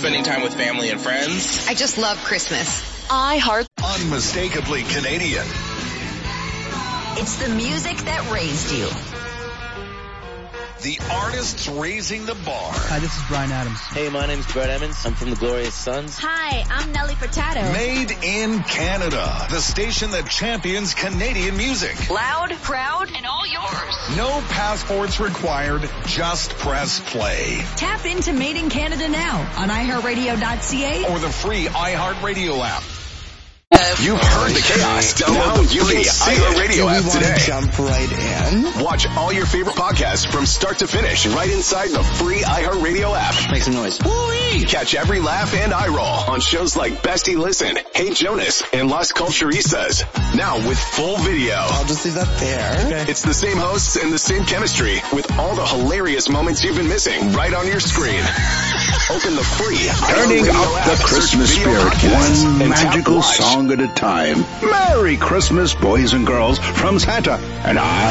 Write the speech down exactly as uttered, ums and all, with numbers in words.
spending time with family and friends. I just love Christmas. iHeart. Unmistakably Canadian. It's the music that raised you. The artists raising the bar. Hi, this is Bryan Adams. Hey, my name's Brett Emmons. I'm from the Glorious Sons. Hi, I'm Nelly Furtado. Made in Canada. The station that champions Canadian music. Loud, proud, and all yours. No passports required. Just press play. Tap into Made in Canada now on i heart radio dot c a or the free iHeartRadio app. You've heard the chaos. Download the Unity iHeartRadio app today. Jump right in. Watch all your favorite podcasts from start to finish right inside the free iHeartRadio app. Make some noise. Woo-wee. Catch every laugh and eye roll on shows like Bestie Listen, Hey Jonas, and Las Culturistas. Now with full video. I'll just leave that there. Okay. It's the same hosts and the same chemistry with all the hilarious moments you've been missing right on your screen. Open the free Turning up the Christmas spirit, one magical song at a time. Merry Christmas, boys and girls, from Santa, and I